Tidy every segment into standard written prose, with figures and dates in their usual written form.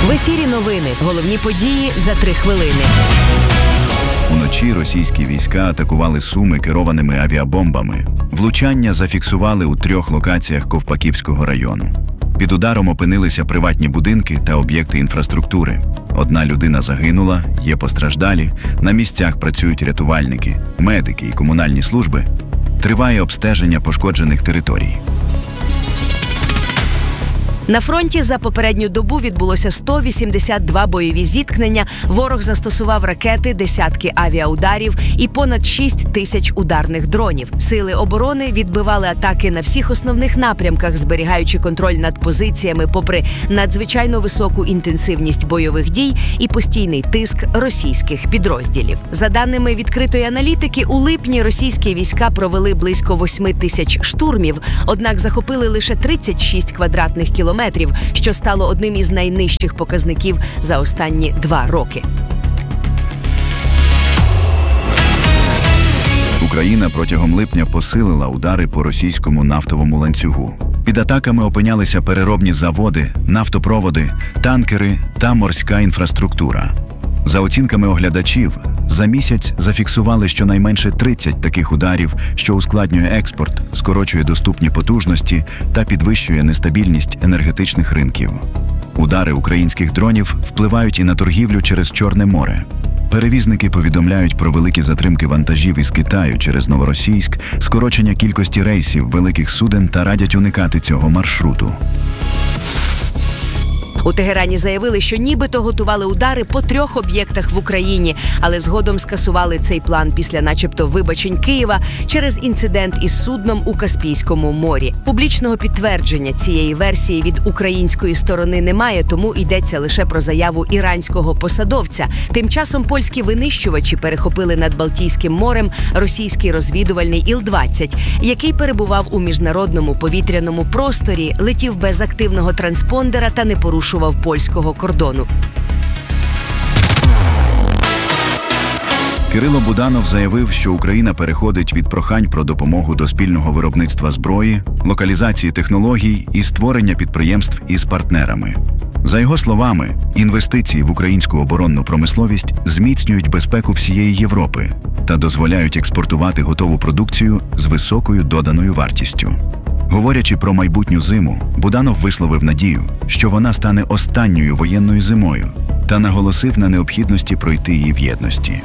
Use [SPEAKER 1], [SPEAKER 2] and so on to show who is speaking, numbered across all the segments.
[SPEAKER 1] В ефірі новини. Головні події за 3 хвилини.
[SPEAKER 2] Уночі російські війська атакували Суми керованими авіабомбами. Влучання зафіксували у 3 локаціях Ковпаківського району. Під ударом опинилися приватні будинки та об'єкти інфраструктури. 1 людина загинула, є постраждалі. На місцях працюють рятувальники, медики і комунальні служби. Триває обстеження пошкоджених територій.
[SPEAKER 1] На фронті за попередню добу відбулося 182 бойові зіткнення, ворог застосував ракети, десятки авіаударів і понад 6 тисяч ударних дронів. Сили оборони відбивали атаки на всіх основних напрямках, зберігаючи контроль над позиціями попри надзвичайно високу інтенсивність бойових дій і постійний тиск російських підрозділів. За даними відкритої аналітики, у липні російські війська провели близько 8 тисяч штурмів, однак захопили лише 36 квадратних кілометрів, що стало одним із найнижчих показників за останні 2 роки.
[SPEAKER 2] Україна протягом липня посилила удари по російському нафтовому ланцюгу. Під атаками опинялися переробні заводи, нафтопроводи, танкери та морська інфраструктура. За оцінками оглядачів, за місяць зафіксували щонайменше 30 таких ударів, що ускладнює експорт, скорочує доступні потужності та підвищує нестабільність енергетичних ринків. Удари українських дронів впливають і на торгівлю через Чорне море. Перевізники повідомляють про великі затримки вантажів із Китаю через Новоросійськ, скорочення кількості рейсів великих суден та радять уникати цього маршруту.
[SPEAKER 1] У Тегерані заявили, що нібито готували удари по 3 об'єктах в Україні, але згодом скасували цей план після начебто вибачень Києва через інцидент із судном у Каспійському морі. Публічного підтвердження цієї версії від української сторони немає, тому йдеться лише про заяву іранського посадовця. Тим часом польські винищувачі перехопили над Балтійським морем російський розвідувальний Іл-20, який перебував у міжнародному повітряному просторі, летів без активного транспондера та не порушував польського кордону.
[SPEAKER 2] Кирило Буданов заявив, що Україна переходить від прохань про допомогу до спільного виробництва зброї, локалізації технологій і створення підприємств із партнерами. За його словами, інвестиції в українську оборонну промисловість зміцнюють безпеку всієї Європи та дозволяють експортувати готову продукцію з високою доданою вартістю. Говорячи про майбутню зиму, Буданов висловив надію, що вона стане останньою воєнною зимою, та наголосив на необхідності пройти її в єдності.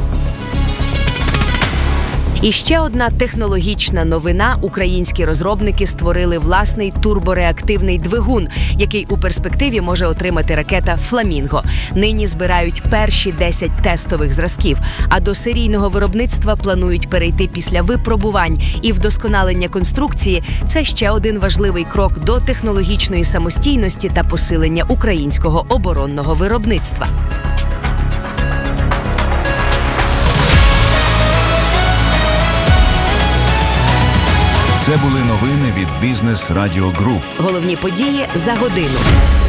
[SPEAKER 1] І ще одна технологічна новина. Українські розробники створили власний турбореактивний двигун, який у перспективі може отримати ракета «Фламінго». Нині збирають перші 10 тестових зразків, а до серійного виробництва планують перейти після випробувань і вдосконалення конструкції. Це ще один важливий крок до технологічної самостійності та посилення українського оборонного виробництва.
[SPEAKER 2] Це були новини від Бізнес Радіо Груп.
[SPEAKER 1] Головні події за годину.